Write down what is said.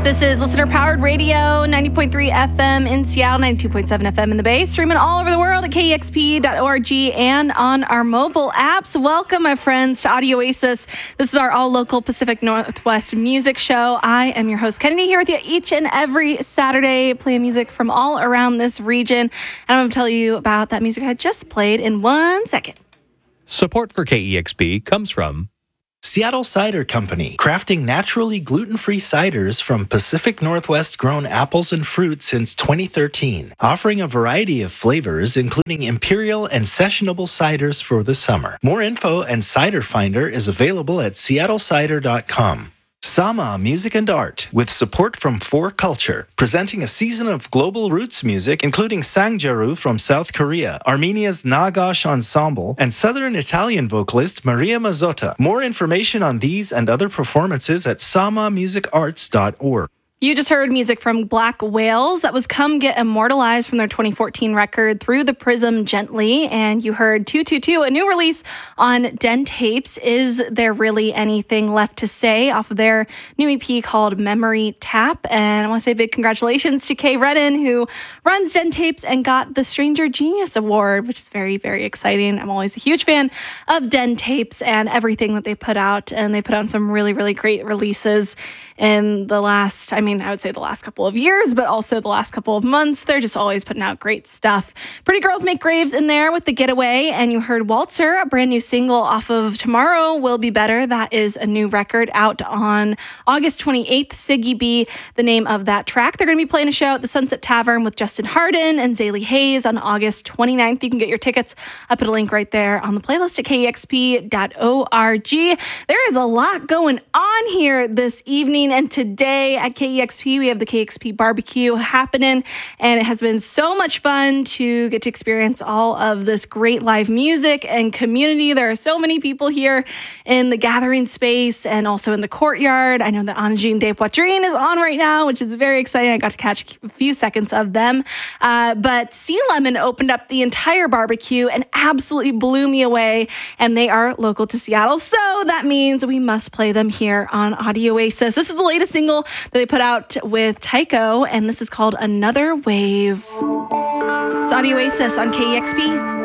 This is listener-powered radio, 90.3 FM in Seattle, 92.7 FM in the Bay, streaming all over the world at kexp.org and on our mobile apps. Welcome, my friends, to Audio Oasis. This is our all-local Pacific Northwest music show. I am your host, Kennedy, here with you each and every Saturday, playing music from all around this region. And I'm going to tell you about that music I just played in 1 second. Support for KEXP comes from Seattle Cider Company, crafting naturally gluten-free ciders from Pacific Northwest grown apples and fruit since 2013, offering a variety of flavors, including imperial and sessionable ciders for the summer. More info and Cider Finder is available at seattlecider.com. Sama Music and Art, with support from 4Culture, presenting a season of global roots music, including Sangjaru from South Korea, Armenia's Nagash Ensemble, and Southern Italian vocalist Maria Mazzotta. More information on these and other performances at samamusicarts.org. You just heard music from Black Whales that was Come Get Immortalized from their 2014 record Through the Prism Gently. And you heard 222, a new release on Den Tapes. Is There Really Anything Left to Say off of their new EP called Memory Tap. And I want to say big congratulations to Kay Redden, who runs Den Tapes and got the Stranger Genius Award, which is very, very exciting. I'm always a huge fan of Den Tapes and everything that they put out. And they put out some really, really great releases in the last, I would say the last couple of years, but also the last couple of months. They're just always putting out great stuff. Pretty Girls Make Graves in there with The Getaway, and you heard Waltzer, a brand new single off of Tomorrow Will Be Better. That is a new record out on August 28th. Siggy B, the name of that track. They're going to be playing a show at the Sunset Tavern with Justin Hardin and Zaylee Hayes on August 29th. You can get your tickets. I put a link right there on the playlist at kexp.org. There is a lot going on here this evening, and today at KEXP, we have the KEXP barbecue happening, and it has been so much fun to get to experience all of this great live music and community. There are so many people here in the gathering space and also in the courtyard. I know that Anjin de Poitrine is on right now, which is very exciting. I got to catch a few seconds of them. But Sea Lemon opened up the entire barbecue and absolutely blew me away, and they are local to Seattle, so that means we must play them here on Audio Oasis. This is the latest single that they put out with Tycho, and this is called Another Wave. It's Audio Oasis on KEXP.